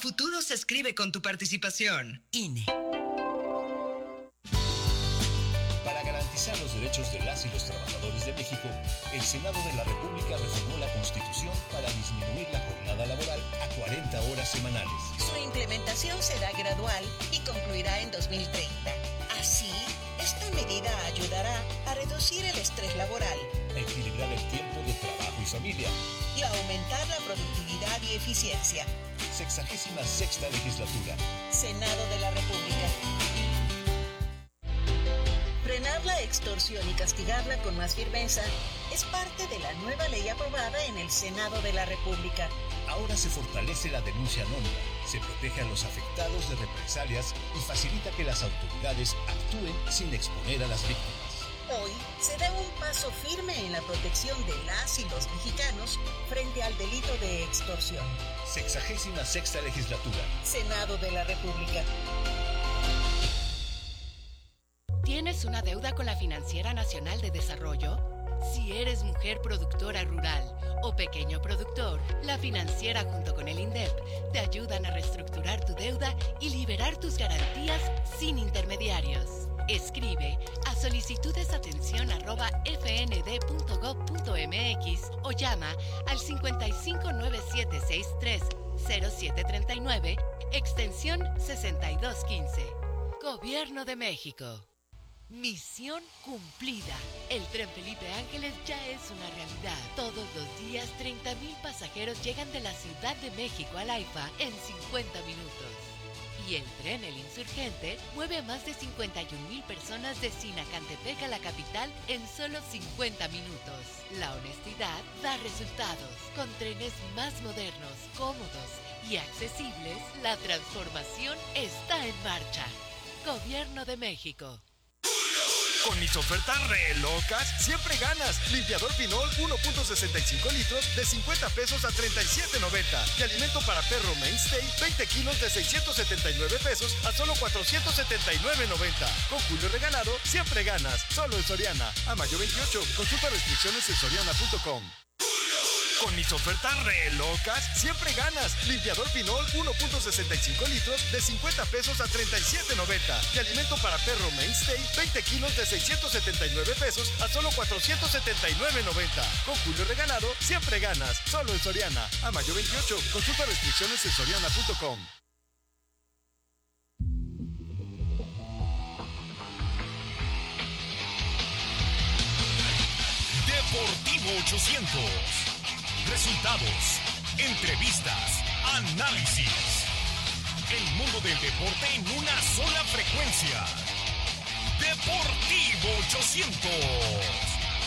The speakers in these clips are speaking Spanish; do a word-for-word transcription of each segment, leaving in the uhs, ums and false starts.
futuro se escribe con tu participación. I N E. Para garantizar los derechos de las y los trabajadores de México, el Senado de la República reformó la Constitución para disminuir la jornada laboral a cuarenta horas semanales. Su implementación será gradual y concluirá en dos mil treinta. Así, esta medida ayudará a reducir el estrés laboral, a equilibrar el tiempo de trabajo y familia y a aumentar la productividad y eficiencia. Sexagésima sexta legislatura. Senado de la República. Frenar la extorsión y castigarla con más firmeza es parte de la nueva ley aprobada en el Senado de la República. Ahora se fortalece la denuncia anónima, se protege a los afectados de represalias y facilita que las autoridades actúen sin exponer a las víctimas. Hoy se da un paso firme en la protección de las y los mexicanos frente al delito de extorsión. Sexagésima sexta legislatura. Senado de la República. ¿Tienes una deuda con la Financiera Nacional de Desarrollo? Si eres mujer productora rural o pequeño productor, la Financiera junto con el INDEP te ayudan a reestructurar tu deuda y liberar tus garantías sin intermediarios. Escribe a solicitudesatención arroba fnd.gov.mx o llama al cincuenta y cinco nueve siete sesenta y tres cero siete treinta y nueve, extensión sesenta y dos quince. Gobierno de México. Misión cumplida. El Tren Felipe Ángeles ya es una realidad. Todos los días treinta mil pasajeros llegan de la Ciudad de México al AIFA en cincuenta minutos. Y el tren El Insurgente mueve a más de cincuenta y un mil personas de Sinacantepec a la capital en solo cincuenta minutos. La honestidad da resultados. Con trenes más modernos, cómodos y accesibles, la transformación está en marcha. Gobierno de México. Con mis ofertas re locas, siempre ganas. Limpiador Pinol uno punto sesenta y cinco litros de cincuenta pesos a treinta y siete noventa. Y alimento para perro Mainstay, veinte kilos de seiscientos setenta y nueve pesos a solo cuatrocientos setenta y nueve noventa. Con Julio Regalado, siempre ganas. Solo en Soriana. A mayo veintiocho. Consulta restricciones en soriana punto com. Con mis ofertas re locas, siempre ganas. Limpiador Pinol uno punto sesenta y cinco litros de cincuenta pesos a treinta y siete noventa. Y alimento para perro Mainstay, veinte kilos de seiscientos setenta y nueve pesos a solo cuatrocientos setenta y nueve noventa. Con Julio Regalado, siempre ganas. Solo en Soriana. A mayo veintiocho. Consulta restricciones en soriana punto com. Deportivo ochocientos. Resultados, entrevistas, análisis. El mundo del deporte en una sola frecuencia. Deportivo ochocientos.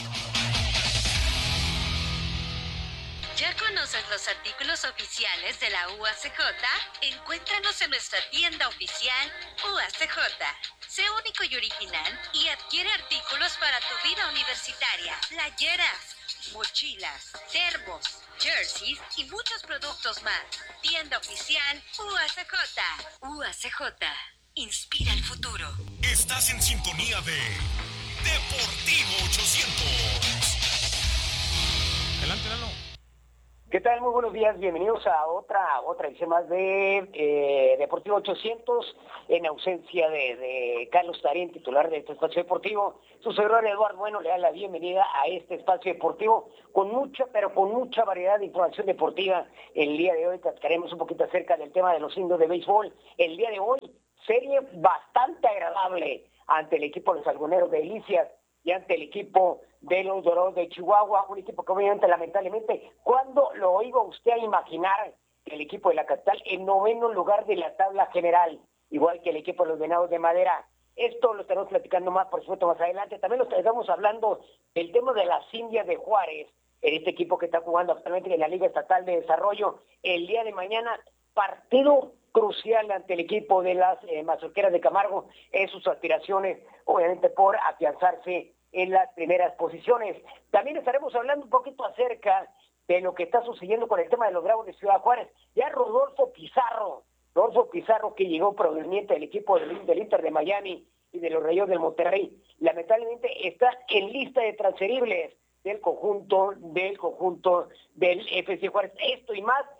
¿Ya conoces los artículos oficiales de la U A C J? Encuéntranos en nuestra tienda oficial U A C J. Sé único y original y adquiere artículos para tu vida universitaria. Playeras, mochilas, termos, jerseys y muchos productos más. Tienda oficial U A C J. U A C J. Inspira el futuro. Estás en sintonía de Deportivo ochocientos. Adelante, Lalo. ¿Qué tal? Muy buenos días, bienvenidos a otra otra edición más de eh, Deportivo ochocientos, en ausencia de, de Carlos Tarín, titular de este espacio deportivo. Su servidor Eduardo Bueno le da la bienvenida a este espacio deportivo con mucha, pero con mucha variedad de información deportiva. El día de hoy platicaremos un poquito acerca del tema de los indios de béisbol. El día de hoy, serie bastante agradable ante el equipo de los algoneros de Delicias y ante el equipo de los Dorados de Chihuahua, un equipo que obviamente, lamentablemente, ¿cuándo lo oiga usted a imaginar que el equipo de la capital en noveno lugar de la tabla general, igual que el equipo de los Venados de Madera? Esto lo estaremos platicando más, por supuesto, más adelante. También lo estamos hablando del tema de las Indias de Juárez, este equipo que está jugando actualmente en la Liga Estatal de Desarrollo. El día de mañana, partido crucial ante el equipo de las eh, Mazorqueras de Camargo en sus aspiraciones, obviamente, por afianzarse en las primeras posiciones. También estaremos hablando un poquito acerca de lo que está sucediendo con el tema de los Bravos de Ciudad Juárez. Ya Rodolfo Pizarro, Rodolfo Pizarro, que llegó proveniente del equipo del, del Inter de Miami y de los Rayos del Monterrey, lamentablemente está en lista de transferibles del conjunto del conjunto del F C Juárez. Esto y más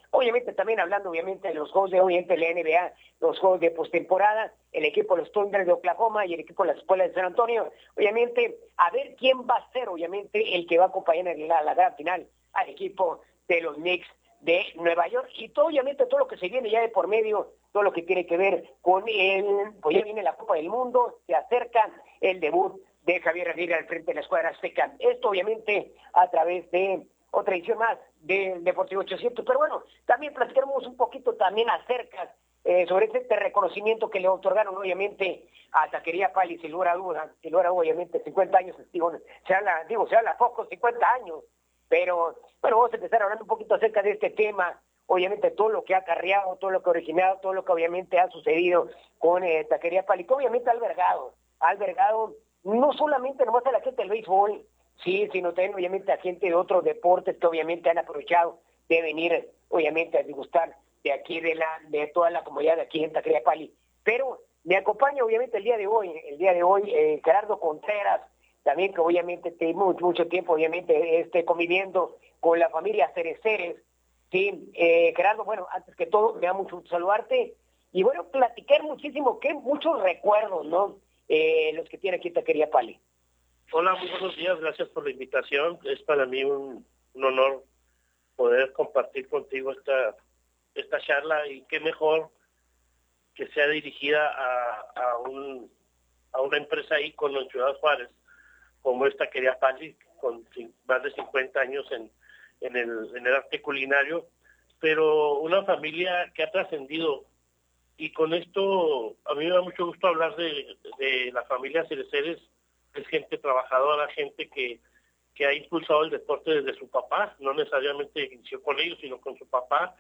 Obviamente también hablando obviamente de los juegos de obviamente la N B A, los juegos de postemporada, el equipo de los Thunder de Oklahoma y el equipo de las Escuelas de San Antonio, obviamente a ver quién va a ser obviamente el que va a acompañar en la, la gran final al equipo de los Knicks de Nueva York, y todo obviamente todo lo que se viene ya de por medio, todo lo que tiene que ver con el, pues ya viene la Copa del Mundo, se acerca el debut de Javier Aguirre al frente de la escuadra azteca. Esto obviamente a través de otra edición más del Deportivo ochocientos, pero bueno, también platicaremos un poquito también acerca eh, sobre este reconocimiento que le otorgaron obviamente a Taquería Pali, sin lugar a duda, sin lugar a duda, obviamente cincuenta años, digo, se habla, digo, se habla poco, cincuenta años, pero bueno, vamos a empezar hablando un poquito acerca de este tema, obviamente todo lo que ha acarreado, todo lo que ha originado, todo lo que obviamente ha sucedido con eh, Taquería Pali, que obviamente ha albergado, ha albergado no solamente nomás a la gente del béisbol, sí, sino también obviamente a gente de otros deportes que obviamente han aprovechado de venir, obviamente, a disgustar de aquí, de la de toda la comunidad de aquí en Taquería Pali. Pero me acompaña obviamente el día de hoy, el día de hoy, eh, Gerardo Contreras, también que obviamente tenemos mucho, mucho tiempo, obviamente, este, conviviendo con la familia Cereceres. Sí, eh, Gerardo, bueno, antes que todo, me da mucho gusto saludarte, y bueno, platicar muchísimo, que muchos recuerdos, ¿no?, eh, los que tiene aquí Taquería Pali. Hola, muy buenos días, gracias por la invitación. Es para mí un, un honor poder compartir contigo esta esta charla, y qué mejor que sea dirigida a, a, un, a una empresa ícono en Ciudad Juárez, como es Taquería Pali, con más de cincuenta años en, en, el, en el arte culinario, pero una familia que ha trascendido. Y con esto, a mí me da mucho gusto hablar de, de la familia Cereceres. Es gente trabajadora, gente que, que ha impulsado el deporte desde su papá, no necesariamente inició con ellos, sino con su papá.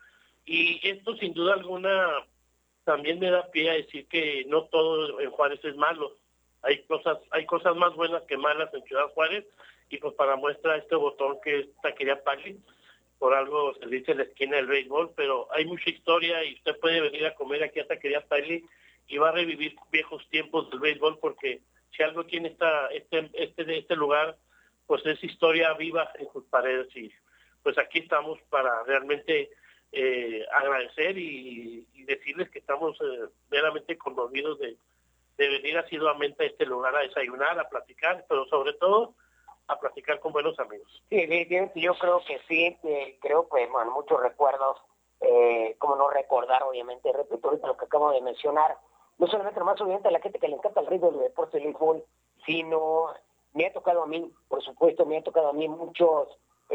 Y esto, sin duda alguna, también me da pie a decir que no todo en Juárez es malo. Hay cosas hay cosas más buenas que malas en Ciudad Juárez, y pues para muestra este botón que es Taquería Pali. Por algo se dice la esquina del béisbol, pero hay mucha historia, y usted puede venir a comer aquí a Taquería Pali y va a revivir viejos tiempos del béisbol, porque si algo tiene esta, este, este, este lugar, pues es historia viva en sus paredes, y pues aquí estamos para realmente eh, agradecer y, y decirles que estamos eh, veramente conmovidos de, de venir asiduamente a este lugar a desayunar, a platicar, pero sobre todo a platicar con buenos amigos. Sí, evidentemente yo creo que sí, eh, creo que bueno, muchos recuerdos, eh, como no recordar, obviamente, repito ahorita lo que acabo de mencionar, no solamente nomás obviamente a la gente que le encanta el ritmo del deporte del béisbol, sino me ha tocado a mí, por supuesto, me ha tocado a mí muchos,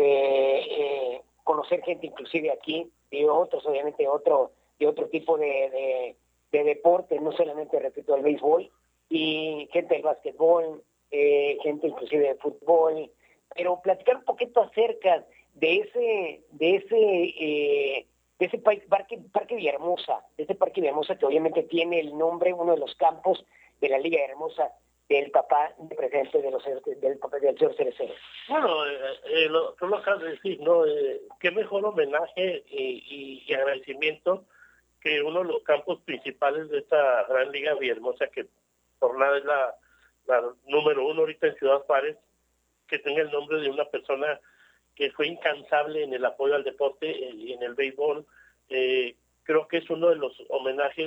eh, eh, conocer gente inclusive aquí, y otros obviamente otro, de otro tipo de, de, de deporte, no solamente, repito, el béisbol, y gente del básquetbol, eh, gente inclusive de fútbol, pero platicar un poquito acerca de ese, de ese, eh, de ese parque, parque Villahermosa, de ese parque Villahermosa que obviamente tiene el nombre, uno de los campos de la Liga Hermosa, del papá de presidente de los del papá del señor Cereceres. Bueno, eh, eh, lo, tú lo acabas de decir, ¿no? Eh, qué mejor homenaje y, y, y agradecimiento que uno de los campos principales de esta gran Liga Villahermosa, que por nada es la, la número uno ahorita en Ciudad Juárez, que tenga el nombre de una persona que fue incansable en el apoyo al deporte y en el béisbol. Eh, creo que es uno de los homenajes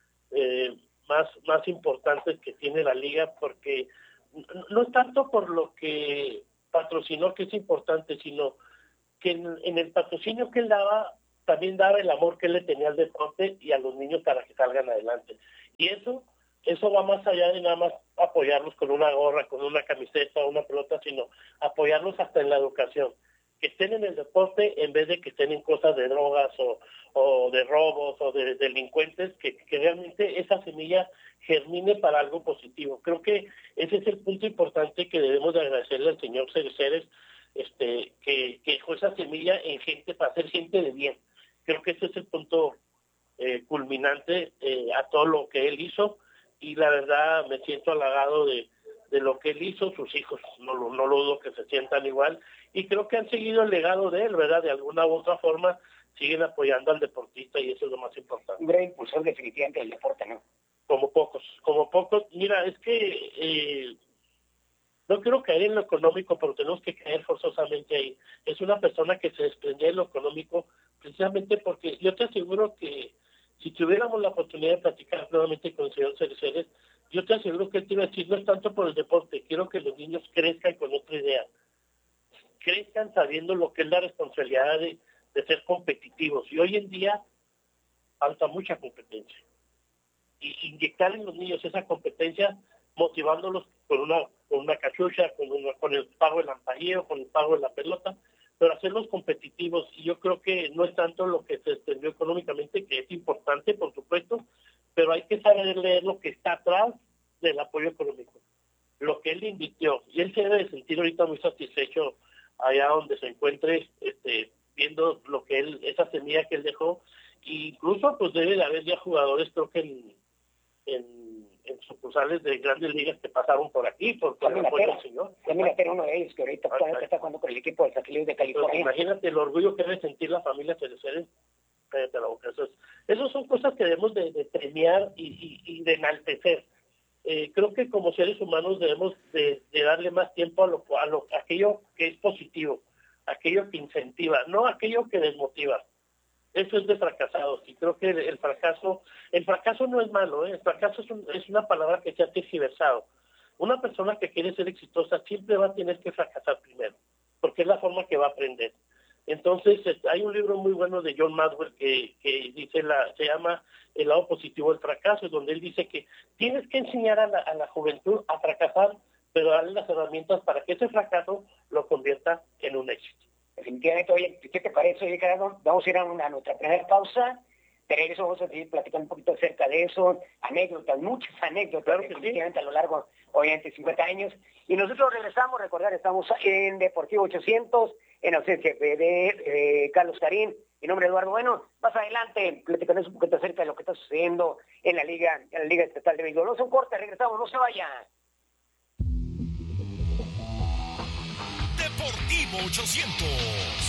eh, más más importantes que tiene la liga, porque no es tanto por lo que patrocinó, que es importante, sino que en, en el patrocinio que él daba, también daba el amor que él le tenía al deporte y a los niños para que salgan adelante. Y eso eso va más allá de nada más apoyarlos con una gorra, con una camiseta, una pelota, sino apoyarlos hasta en la educación. Que estén en el deporte en vez de que estén en cosas de drogas o, o de robos o de delincuentes, que, que realmente esa semilla germine para algo positivo. Creo que ese es el punto importante que debemos de agradecerle al señor Cereceres, este, que, que dejó esa semilla en gente para ser gente de bien. Creo que ese es el punto eh, culminante eh, a todo lo que él hizo, y la verdad me siento halagado de, de lo que él hizo. Sus hijos no, no lo dudo que se sientan igual, y creo que han seguido el legado de él, ¿verdad? De alguna u otra forma siguen apoyando al deportista, y eso es lo más importante. Un gran impulsor definitivamente del deporte, ¿no? Como pocos, como pocos. Mira, es que eh, no quiero caer en lo económico, pero tenemos que caer forzosamente ahí. Es una persona que se desprende de lo económico precisamente porque yo te aseguro que si tuviéramos la oportunidad de platicar nuevamente con el señor Cereceres, yo te aseguro que él te iba a decir, no es tanto por el deporte, quiero que los niños crezcan con otra idea, crezcan sabiendo lo que es la responsabilidad de, de ser competitivos. Y hoy en día falta mucha competencia. Y inyectar en los niños esa competencia, motivándolos con una, con una cachucha, con, una, con el pago del ampalleo, con el pago de la pelota, pero hacerlos competitivos. Y yo creo que no es tanto lo que se extendió económicamente, que es importante, por supuesto, pero hay que saber leer lo que está atrás del apoyo económico, lo que él invirtió. Y él se debe de sentir ahorita muy satisfecho allá donde se encuentre, este, viendo lo que él, esa semilla que él dejó. E incluso pues debe de haber ya jugadores, creo que en, en, en sucursales de grandes ligas que pasaron por aquí, porque También el señor. También era uno de ellos que ahorita ah, está jugando con el equipo de Satélite de California. Pues imagínate el orgullo que debe sentir la familia Cereceres. Cállate la boca. Eso es, esos son cosas que debemos de, de premiar y, y, y de enaltecer. Eh, creo que como seres humanos debemos de, de darle más tiempo a, lo, a, lo, a aquello que es positivo, aquello que incentiva, no aquello que desmotiva. Eso es de fracasados. Y creo que el, el fracaso, el fracaso no es malo, ¿eh? El fracaso es, un, es una palabra que se ha tergiversado. Una persona que quiere ser exitosa siempre va a tener que fracasar primero, porque es la forma que va a aprender. Entonces, hay un libro muy bueno de John Maxwell que, que dice la, se llama El lado positivo del fracaso, donde él dice que tienes que enseñar a la, a la juventud a fracasar, pero darle las herramientas para que ese fracaso lo convierta en un éxito. Definitivamente. Oye, ¿qué te parece, oye, Gerardo? Vamos a ir a, una, a nuestra primera pausa. De regreso vamos a seguir platicando un poquito acerca de eso, anécdotas, muchas anécdotas, claro que definitivamente sí, a lo largo, obviamente, cincuenta años. Y nosotros regresamos, recordar, estamos en Deportivo ochocientos, en ausencia de, de eh, Carlos Tarín. Mi nombre es Eduardo Bueno. Más adelante platicaremos un poquito acerca de lo que está sucediendo en la Liga, en la Liga Estatal de Béisbol. Vamos a un corte, regresamos, no se vaya. Deportivo ochocientos.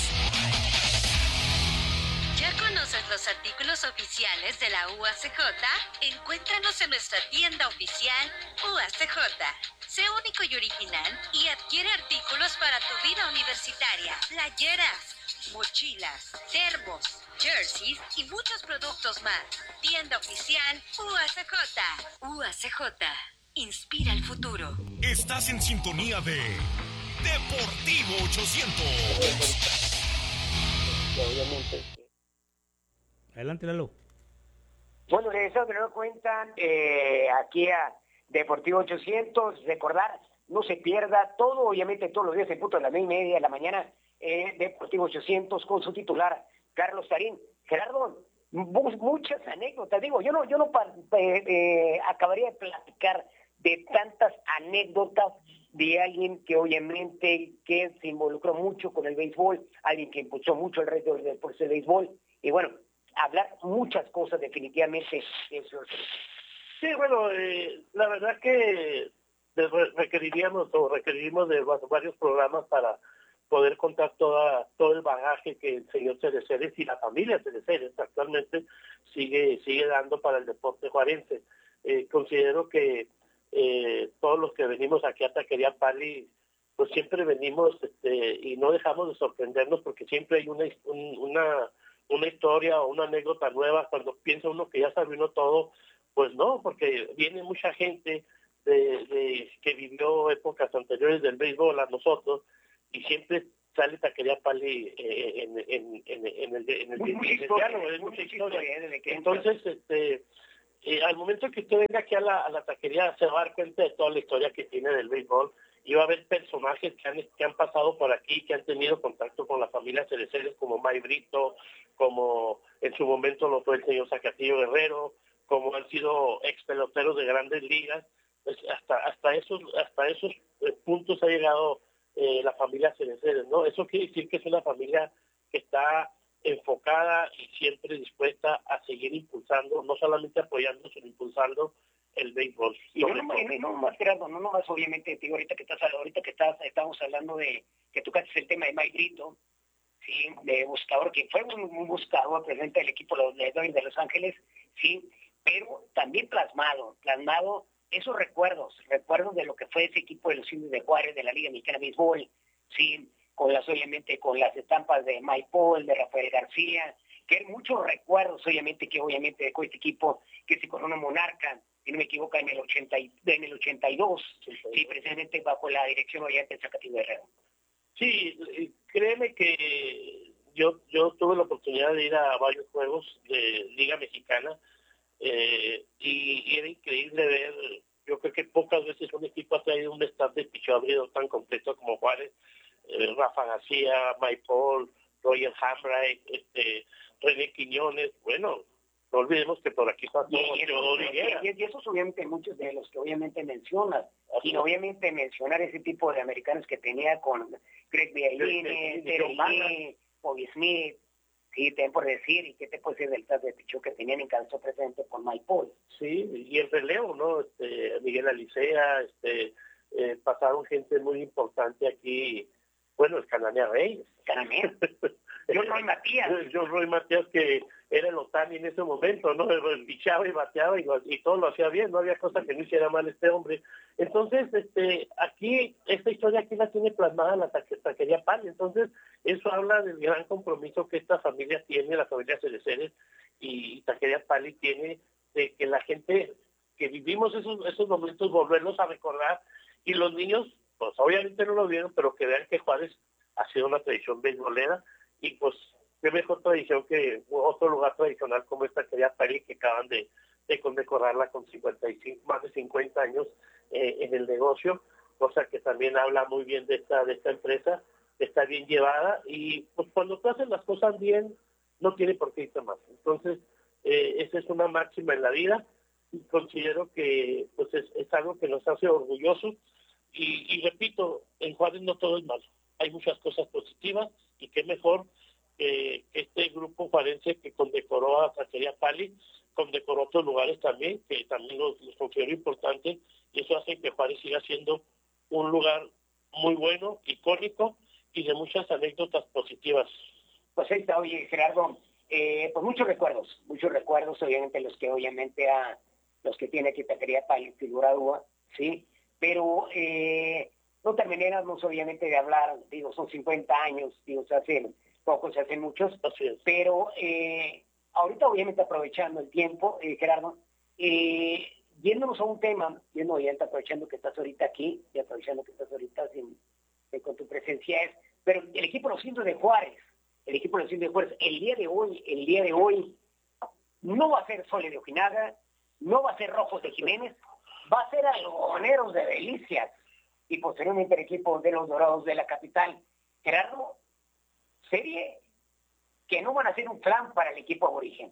¿Ya conoces los artículos oficiales de la U A C J? Encuéntranos en nuestra tienda oficial U A C J. Sé único y original y adquiere artículos para tu vida universitaria. Playeras, mochilas, termos, jerseys y muchos productos más. Tienda oficial U A C J. U A C J. Inspira el futuro. Estás en sintonía de Deportivo ochocientos. Obviamente. Adelante, Lalo. Bueno, regresando de nueva cuenta eh, aquí a Deportivo ochocientos. Recordar, no se pierda todo, obviamente todos los días en punto de las nueve y media de la mañana, eh, Deportivo ochocientos con su titular, Carlos Tarín. Gerardo, muchas anécdotas. Digo, yo no, yo no eh, eh, acabaría de platicar de tantas anécdotas de alguien que obviamente que se involucró mucho con el béisbol, alguien que impulsó mucho el reto del deporte del béisbol, y bueno, hablar muchas cosas definitivamente. Eso. Sí, bueno, eh, la verdad que requeriríamos o requerimos de varios programas para poder contar toda todo el bagaje que el señor Cereceres y la familia Cereceres actualmente sigue sigue dando para el deporte juarense. Eh, considero que eh, todos los que venimos aquí a Taquería Pali, pues siempre venimos este, y no dejamos de sorprendernos porque siempre hay una un, una una historia o una anécdota nueva. Cuando piensa uno que ya sabe uno todo, pues no, porque viene mucha gente de, de que vivió épocas anteriores del béisbol a nosotros y siempre sale Taquería Pali eh, en, en, en, en el en el diálogo, es mucha historia. Entonces, este, eh, al momento que usted venga aquí a la, a la taquería se va a dar cuenta de toda la historia que tiene del béisbol y va a haber personajes que han, que han pasado por aquí, que han tenido contacto con la familia Cereceres, como May Brito, como en su momento lo fue el señor Zacatillo Guerrero, como han sido ex peloteros de grandes ligas. Pues hasta hasta esos hasta esos puntos ha llegado eh, la familia Cereceres, ¿no? Eso quiere decir que es una familia que está enfocada y siempre dispuesta a seguir impulsando, no solamente apoyando, sino impulsando el béisbol. Y no, no, no más, Gerardo, no más, obviamente, digo, ahorita que estás, ahorita que estás, estamos hablando de que tocaste el tema de May Brito, sí, de buscador, que fue un, un buscador presente del equipo de los, de Los Ángeles, sí, pero también plasmado, plasmado esos recuerdos, recuerdos de lo que fue ese equipo de los Indios de Juárez, de la Liga Mexicana de Béisbol, sí, con las, obviamente, con las estampas de Mike Paul, de Rafael García, que hay muchos recuerdos, obviamente, que obviamente dejó este equipo, que se corona Monarca, si no me equivoco, en el ochenta, en el ochenta y dos, sí, precisamente bajo la dirección obviamente de Zacatito Guerrero. Sí, créeme que yo yo tuve la oportunidad de ir a varios juegos de Liga Mexicana eh, y, y era increíble ver, yo creo que pocas veces un equipo ha traído un staff de picheo abrido tan completo como Juárez, eh, Rafa García, Mike Paul, Roger Hambright, este, René Quiñones, bueno, no olvidemos que por aquí pasó Teodoro Higuera. Y, y esos obviamente muchos de los que obviamente mencionas, y obviamente mencionar ese tipo de americanos que tenía con Greg Bialine, Terry, Bobby Smith, sí, ten por decir, y qué te puedo decir del staff de picheo que tenían en caso presente con Mike Paul. Sí, y el relevo, ¿no? Este, Miguel Alicea, este, eh, pasaron gente muy importante aquí, bueno, el Cananea Reyes. Cananea. John Roy Matías. John Roy Matías, que era el Otani en ese momento, ¿no? Pichaba y bateaba y, y todo lo hacía bien, no había cosa que no hiciera mal este hombre. Entonces, este, aquí, esta historia aquí la tiene plasmada la taquería Pali. Entonces, eso habla del gran compromiso que esta familia tiene, la familia Cereceres y taquería Pali tiene, de que la gente que vivimos esos, esos momentos, volverlos a recordar, y los niños, pues obviamente no lo vieron, pero que vean que Juárez ha sido una tradición beisbolera, y pues qué mejor tradición que otro lugar tradicional como esta taquería Pali, que acaban de, de condecorarla con cincuenta y cinco, más de cincuenta años eh, en el negocio, cosa que también habla muy bien de esta, de esta empresa, está bien llevada, y pues cuando tú haces las cosas bien, no tiene por qué irte más. Entonces, eh, esa es una máxima en la vida, y considero que pues es, es algo que nos hace orgullosos, y, y repito, en Juárez no todo es malo, hay muchas cosas positivas, y qué mejor que este grupo juarense que condecoró a Taquería Pali, condecoró otros lugares también, que también los, los considero importantes, y eso hace que Juárez siga siendo un lugar muy bueno, icónico, y de muchas anécdotas positivas. Pues ahí está, oye, Gerardo, eh, pues muchos recuerdos, muchos recuerdos, obviamente los que obviamente a los que tiene aquí Taquería Pali, figura sí, pero eh, no terminamos obviamente de hablar, digo, son cincuenta años, digo, se hacen pocos, se hacen muchos, pero eh, ahorita obviamente aprovechando el tiempo, eh, Gerardo, eh, yéndonos a un tema, yendo obviamente aprovechando que estás ahorita aquí, y aprovechando que estás ahorita sin, eh, con tu presencia, es, pero el equipo de los indios de Juárez, el equipo de los indios de Juárez, el día de hoy, el día de hoy, no va a ser Sole de Ojinaga, no va a ser Rojos de Jiménez, va a ser Algodoneros de Delicias, y posteriormente el equipo de los Dorados de la capital. Gerardo, serie que no van a ser un plan para el equipo aborigen.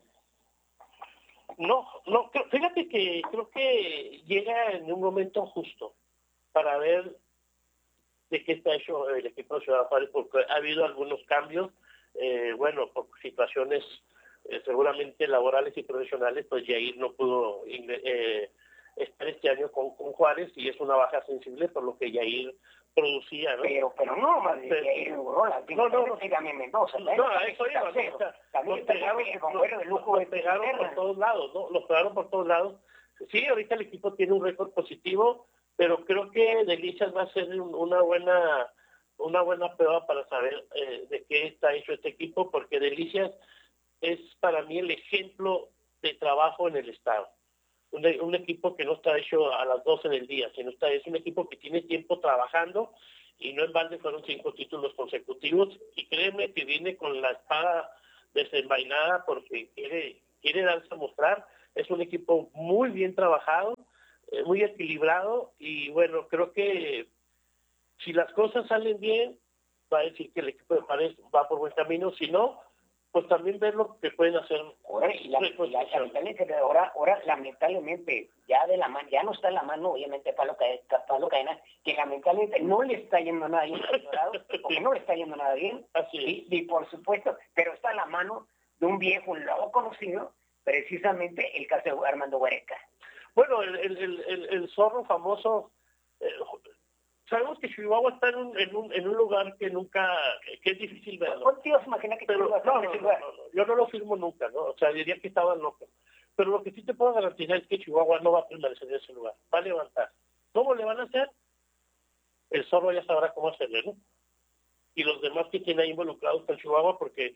No, no, fíjate que creo que llega en un momento justo para ver de qué está hecho el equipo de Ciudad Juárez, porque ha habido algunos cambios, eh, bueno, por situaciones eh, seguramente laborales y profesionales, pues Yair no pudo eh, estar este año con, con Juárez, y es una baja sensible por lo que Yair producía, ¿no? Pero, pero no, más de Yair, no, la, no, no, no, también Mendoza, no, no, a eso iba, ¿no? O sea, los pegaron, los, lujo los pegaron por todos lados, ¿no? Los pegaron por todos lados. Sí, ahorita el equipo tiene un récord positivo, pero creo que Delicias va a ser un, una buena una buena prueba para saber eh, de qué está hecho este equipo, porque Delicias es para mí el ejemplo de trabajo en el estado. Un, un equipo que no está hecho a las doce del día, sino está, es un equipo que tiene tiempo trabajando, y no en balde fueron cinco títulos consecutivos, y créeme que viene con la espada desenvainada porque quiere, quiere darse a mostrar. Es un equipo muy bien trabajado, eh, muy equilibrado, y bueno, creo que si las cosas salen bien, va a decir que el equipo de Juárez va por buen camino. Si no, pues también ver lo que pueden hacer. Ahora, y la, la, lamentablemente, ahora, ahora, lamentablemente, ya de la mano, ya no está en la mano, obviamente, Pablo Cadena, que lamentablemente no le está yendo nada bien al Dorado, porque no le está yendo nada bien, así es. Y, y por supuesto, pero está en la mano de un viejo lobo conocido, precisamente el caso de Armando Huereca. Bueno, el, el, el, el zorro famoso, eh, sabemos que Chihuahua está en un, en un, en un lugar que nunca, que es difícil verlo. ¿Cuánto te imaginas que pero, no, no, no, no, yo no lo firmo nunca, ¿no? O sea, diría que estaban locos. Pero lo que sí te puedo garantizar es que Chihuahua no va a permanecer en ese lugar, va a levantar. ¿Cómo le van a hacer? El zorro ya sabrá cómo hacerle, ¿no? Y los demás que tienen ahí involucrados con Chihuahua, porque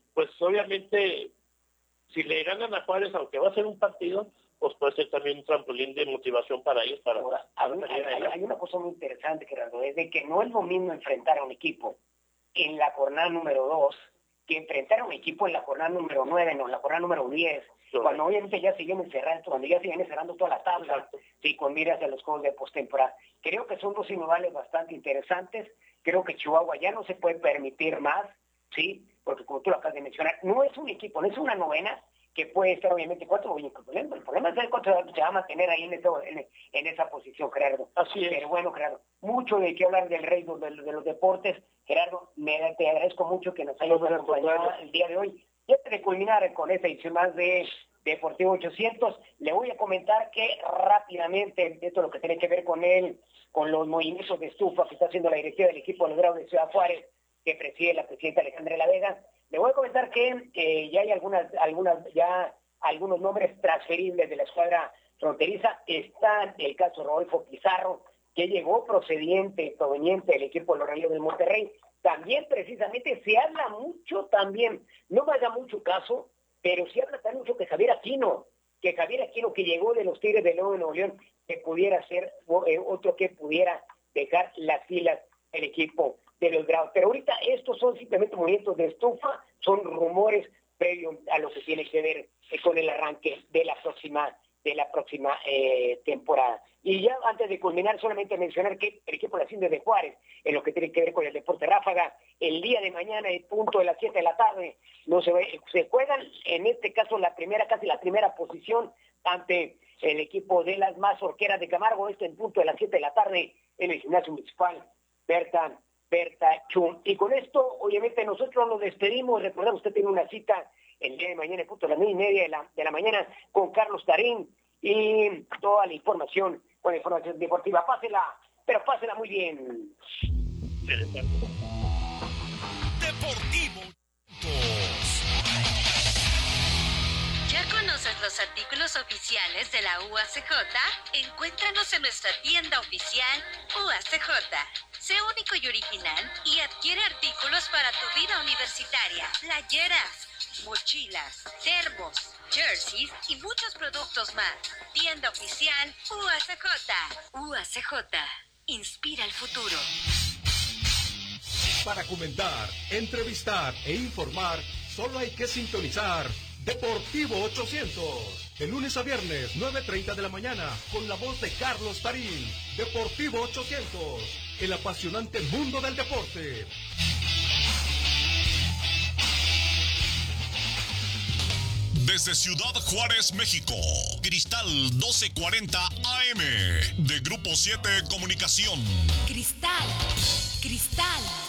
pues obviamente, si le ganan a Juárez, aunque va a ser un partido, pues puede ser también un trampolín de motivación para ellos. Para Ahora, hay, hay, hay una cosa muy interesante, Gerardo, es de que no es lo mismo enfrentar a un equipo en la jornada número dos que enfrentar a un equipo en la jornada número nueve, no, en la jornada número diez, sí, cuando obviamente ya siguen cerrando, cuando ya siguen cerrando toda la tabla, sí, con miras a los juegos de postemporada. Creo que son dos sinodales bastante interesantes. Creo que Chihuahua ya no se puede permitir más, sí, porque como tú lo acabas de mencionar, no es un equipo, no es una novena que puede estar obviamente cuatro. El problema, el problema es el cuánto se va a mantener ahí en, eso, en, en esa posición, Gerardo. Así es. Pero bueno, Gerardo, mucho de qué hablar del rey de, de los deportes. Gerardo, me, te agradezco mucho que nos hayas acompañado el día de hoy. Y antes de culminar con esta edición más de Deportivo ochocientos, le voy a comentar que rápidamente, esto es lo que tiene que ver con él, con los movimientos de estufa que está haciendo la directiva del equipo de los Grados de Ciudad Juárez, que preside la presidenta Alejandra de la Vega. Le voy a comentar que eh, ya hay algunas, algunas, ya algunos nombres transferibles de la escuadra fronteriza. Está el caso Rodolfo Pizarro, que llegó procediente, proveniente del equipo de los Rayos del Monterrey. También precisamente se habla mucho también, no me haga mucho caso, pero se habla también mucho que Javier Aquino, que Javier Aquino que llegó de los Tigres de León de Nuevo León, que pudiera ser eh, otro que pudiera dejar las filas del equipo de los Grados. Pero ahorita estos son simplemente movimientos de estufa, son rumores previos a lo que tiene que ver eh, con el arranque de la próxima de la próxima eh, temporada. Y ya antes de culminar, solamente mencionar que el equipo de las Indias de Juárez, en lo que tiene que ver con el deporte ráfaga, el día de mañana, el punto de las siete de la tarde, no se, ve, se juegan, en este caso, la primera, casi la primera posición ante el equipo de las Mazorqueras de Camargo, este en punto de las siete de la tarde, en el gimnasio municipal Berta, Berta Chum. Y con esto, obviamente, nosotros nos despedimos. Recordamos, usted tiene una cita el día de mañana, en punto de las nueve y media de la, de la mañana, con Carlos Tarín, y toda la información, con la información deportiva. Pásela, pero pásela muy bien. Deportivo. ¿Ya conoces los artículos oficiales de la U A C J? Encuéntranos en nuestra tienda oficial U A C J. Sé único y original y adquiere artículos para tu vida universitaria. Playeras, mochilas, termos, jerseys y muchos productos más. Tienda oficial U A C J. U A C J. Inspira el futuro. Para comentar, entrevistar e informar, solo hay que sintonizar Deportivo ochocientos. De lunes a viernes, nueve treinta de la mañana, con la voz de Carlos Tarín. Deportivo ochocientos, el apasionante mundo del deporte. Desde Ciudad Juárez, México, Cristal doce cuarenta A M, de Grupo siete Comunicación. Cristal, Cristal.